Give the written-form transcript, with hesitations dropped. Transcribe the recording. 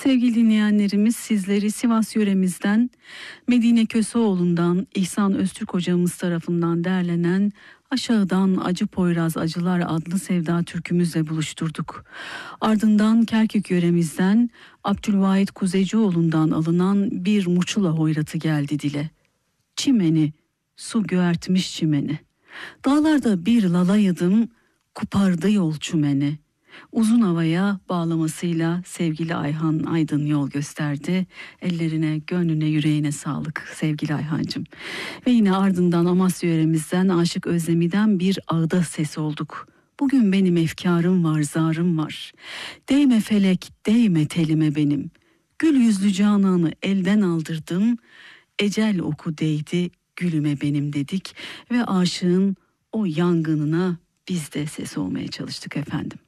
Sevgili dinleyenlerimiz, sizleri Sivas yöremizden, Medine Köseoğlu'ndan, İhsan Öztürk hocamız tarafından derlenen Aşağıdan Acı Poyraz Acılar adlı sevda türkümüzle buluşturduk. Ardından Kerkük yöremizden Abdülvahit Kuzeycioğlu'ndan alınan bir Muçula hoyratı geldi dile. Çimeni, su göğertmiş çimeni. Dağlarda bir lalayıdım, kupardı yol çümeni. Uzun havaya bağlamasıyla sevgili Ayhan Aydın yol gösterdi. Ellerine, gönlüne, yüreğine sağlık sevgili Ayhancığım. Ve yine ardından Amasya yöremizden Aşık Özdemi'den bir ağda ses olduk. Bugün benim efkarım var, zarım var. Değme felek, değme telime benim. Gül yüzlü cananı elden aldırdım. Ecel oku değdi gülüme benim dedik. Ve aşığın o yangınına biz de ses olmaya çalıştık efendim.